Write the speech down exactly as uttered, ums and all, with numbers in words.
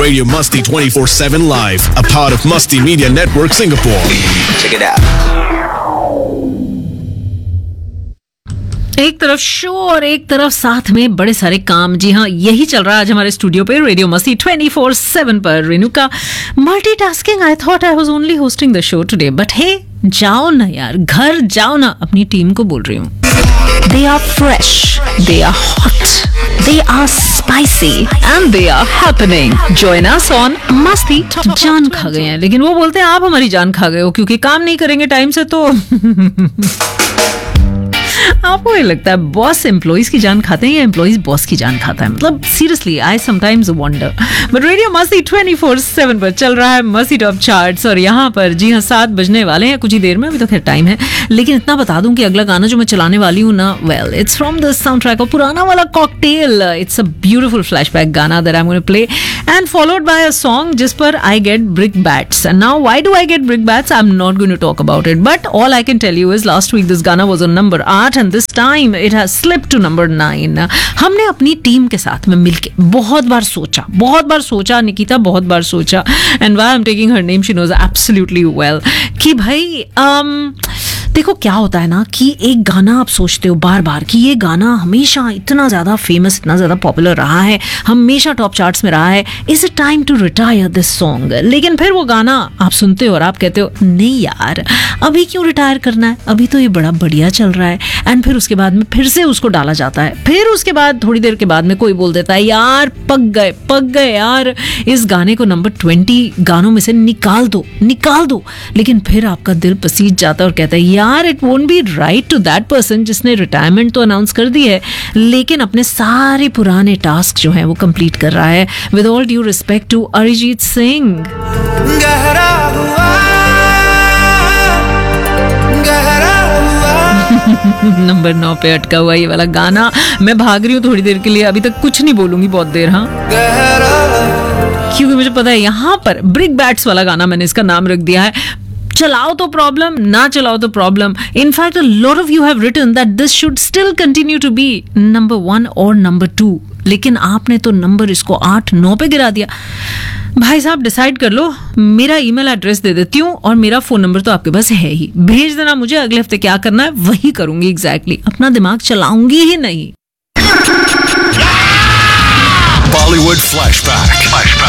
Radio Musty twenty-four seven Live, a part of Musty Media Network Singapore. Check it out. एक तरफ show और एक तरफ साथ में बड़े सारे काम। जी हाँ, यही चल रहा है आज हमारे स्टूडियो पे रेडियो मस्ती ट्वेंटी फोर सेवन पर। Renuka multitasking. I thought I was only hosting the show today, but हे जाओ ना यार, घर जाओ ना। अपनी टीम को बोल रही हूँ, they are fresh, they are hot, they are spicy and they are happening. Join us on मस्ती। जान खा गए हैं, लेकिन वो बोलते हैं आप हमारी जान खा गए हो क्योंकि काम नहीं करेंगे टाइम से। तो आपको ये लगता है बॉस एम्प्लॉइज की जान खाते हैं या एम्प्लॉइज बॉस की जान खाता है? मतलब seriously I sometimes wonder. But radio मस्ती ट्वेंटी फोर सेवन पर चल रहा है मस्ती टॉप चार्ट्स, और यहाँ पर जी हाँ सात बजने वाले हैं कुछ ही देर में, अभी तो खैर टाइम है। लेकिन इतना बता दूं कि अगला गाना जो मैं चलाने वाली हूँ ना, well it's from the sound track of पुराना वाला cocktail. It's a beautiful flashback गाना that I am going to play and followed by a song जिस पर I get brick bats. And now why do I get brick bats? I am not going to talk about it, but all I can tell you is last week this गाना was on number आठ and this time it has slipped to number nine. हमने अपनी team के साथ में मिलके बहुत बार सोचा, बहुत बार सोचा निकिता, बहुत बार सोचा, and why I am taking her name she knows absolutely well कि भाई um, देखो क्या होता है ना कि एक गाना आप सोचते हो बार बार कि ये गाना हमेशा इतना ज़्यादा फेमस, इतना ज़्यादा पॉपुलर रहा है, हमेशा टॉप चार्ट्स में रहा है, is it time to retire this song? लेकिन फिर वो गाना आप सुनते हो और आप कहते हो नहीं यार, अभी क्यों रिटायर करना है, अभी तो ये बड़ा बढ़िया चल रहा है। एंड फिर उसके बाद में फिर से उसको डाला जाता है। फिर उसके बाद थोड़ी देर के बाद में कोई बोल देता है यार पक गए पक गए यार, इस गाने को नंबर ट्वेंटी गानों में से निकाल दो निकाल दो। लेकिन फिर आपका दिल पसीज जाता है और कहता है यार it won't be right to that person जिसने रिटायरमेंट तो अनाउंस कर दी है, लेकिन अपने सारे पुराने टास्क जो हैं वो कंप्लीट कर रहा है। With all due respect to Arijit Singh. गहरा हुआ, गहरा हुआ। नंबर नौ पे अटका हुआ ये वाला गाना। मैं भाग रही हूँ थोड़ी देर के लिए, अभी तक कुछ नहीं बोलूंगी बहुत देर, हाँ, क्योंकि मुझे पता है यहाँ पर ब्रिक बैट्स वाला गाना मैंने इसका नाम रख दिया है। चलाओ तो प्रॉब्लम, ना चलाओ तो problem. In fact a lot of you have written that this should still continue to be number one और नंबर टू, लेकिन आपने तो नंबर इसको आठ नौ पे गिरा दिया। भाई साहब डिसाइड कर लो, मेरा ईमेल एड्रेस दे देती हूँ और मेरा फोन नंबर तो आपके पास है ही, भेज देना मुझे। अगले हफ्ते क्या करना है वही करूंगी एग्जैक्टली, अपना दिमाग चलाऊंगी ही नहीं। Bollywood flashback. Flashback.